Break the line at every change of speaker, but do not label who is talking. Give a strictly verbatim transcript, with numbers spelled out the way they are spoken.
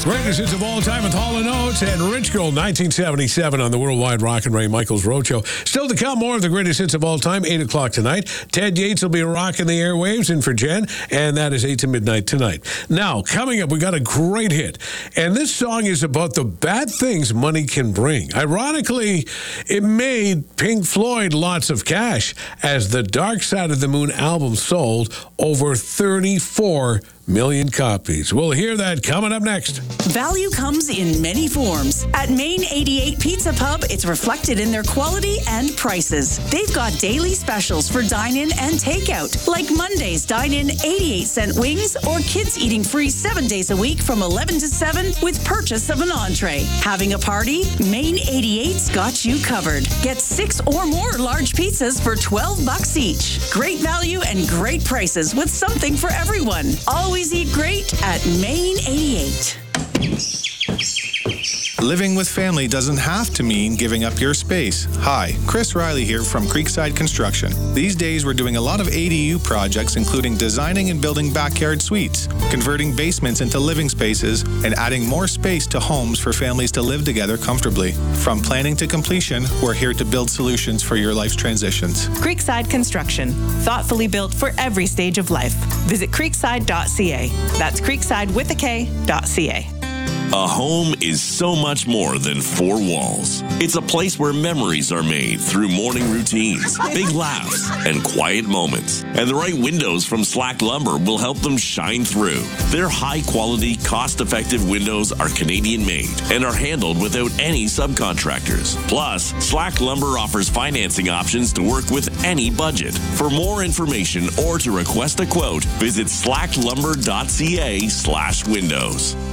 Greatest hits of all time with Hall and Oates and Rich Girl, nineteen seventy-seven on the Worldwide Rock and Ray Michaels Roadshow. Still to come, more of the greatest hits of all time, eight o'clock tonight. Ted Yates will be rocking the airwaves in for Jen, and that is eight to midnight tonight. Now, coming up, we got a great hit, and this song is about the bad things money can bring. Ironically, it made Pink Floyd lots of cash as the Dark Side of the Moon album sold over thirty-four million copies. We'll hear that coming up next.
Value comes in many forms. At Main eighty-eight Pizza Pub, it's reflected in their quality and prices. They've got daily specials for dine-in and takeout, like Monday's dine-in eighty-eight cent wings, or kids eating free seven days a week from eleven to seven with purchase of an entree. Having a party? Main eighty-eight's got you covered. Get six or more large pizzas for twelve bucks each. Great value and great prices with something for everyone. Always eat great at Main eighty-eight.
Living with family doesn't have to mean giving up your space. Hi, Chris Riley here from Creekside Construction. These days we're doing a lot of A D U projects, including designing and building backyard suites, converting basements into living spaces, and adding more space to homes for families to live together comfortably. From planning to completion, we're here to build solutions for your life's transitions.
Creekside Construction, thoughtfully built for every stage of life. Visit creekside dot c a. That's creekside with a K, dot C A.
A home is so much more than four walls. It's a place where memories are made through morning routines, big laughs, and quiet moments. And the right windows from Slack Lumber will help them shine through. Their high-quality, cost-effective windows are Canadian-made and are handled without any subcontractors. Plus, Slack Lumber offers financing options to work with any budget. For more information or to request a quote, visit slack lumber dot c a slash windows.